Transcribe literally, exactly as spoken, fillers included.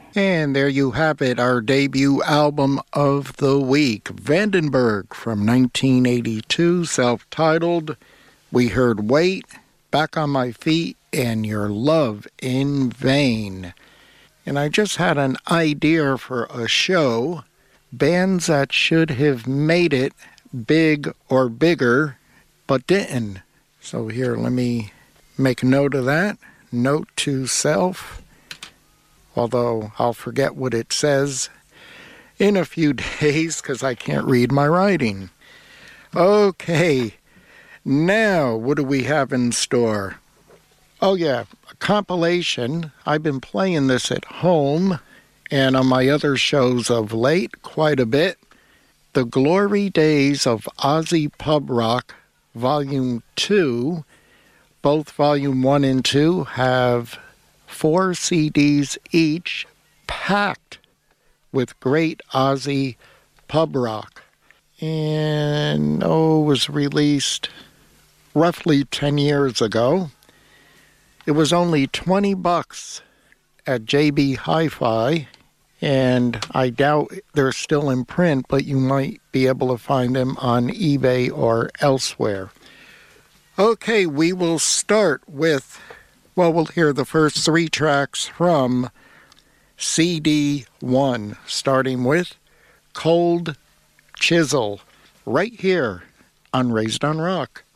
And there you have it, our debut album of the week, Vandenberg from nineteen eighty-two, self-titled. We heard Wait, Back on My Feet, and Your Love in Vain. And I just had an idea for a show, bands that should have made it big or bigger, but didn't. So here, let me make a note of that. Note to self. Although I'll forget what it says in a few days because I can't read my writing. Okay, now what do we have in store? Oh yeah, a compilation. I've been playing this at home and on my other shows of late quite a bit. The Glory Days of Aussie Pub Rock, Volume two. Both Volume one and two have four C Ds each, packed with great Aussie pub rock. And, oh, it was released roughly ten years ago. It was only twenty bucks at J B Hi-Fi, and I doubt they're still in print, but you might be able to find them on eBay or elsewhere. Okay, we will start with, well, we'll hear the first three tracks from C D one, starting with Cold Chisel, right here on Raised on Rock.